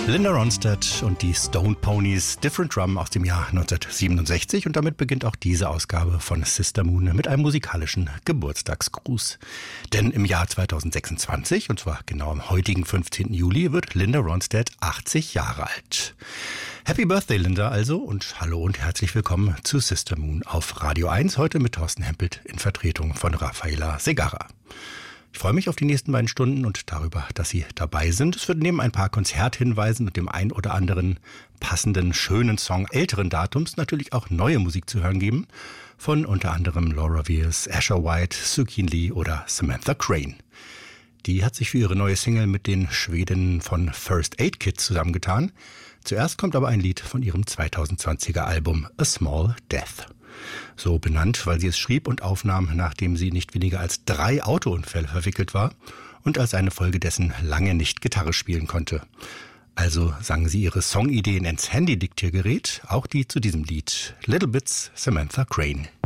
Linda Ronstadt und die Stone Ponies, Different Drum aus dem Jahr 1967. Und damit beginnt auch diese Ausgabe von Sister Moon mit einem musikalischen Geburtstagsgruß. Denn im Jahr 2026, und zwar genau am heutigen 15. Juli, wird Linda Ronstadt 80 Jahre alt. Happy Birthday, Linda, also, und hallo und herzlich willkommen zu Sister Moon auf Radio 1, heute mit Thorsten Hempelt in Vertretung von Rafaela Segarra. Ich freue mich auf die nächsten beiden Stunden und darüber, dass Sie dabei sind. Es wird neben ein paar Konzerthinweisen und dem ein oder anderen passenden, schönen Song älteren Datums natürlich auch neue Musik zu hören geben. Von unter anderem Laura Weirs, Asher White, Sukin Lee oder Samantha Crane. Die hat sich für ihre neue Single mit den Schwedinnen von First Aid Kit zusammengetan. Zuerst kommt aber ein Lied von ihrem 2020er Album A Small Death. So benannt, weil sie es schrieb und aufnahm, nachdem sie nicht weniger als 3 Autounfälle verwickelt war und als eine Folge dessen lange nicht Gitarre spielen konnte. Also sang sie ihre Songideen ins Handy-Diktiergerät, auch die zu diesem Lied. Little Bits, Samantha Crane.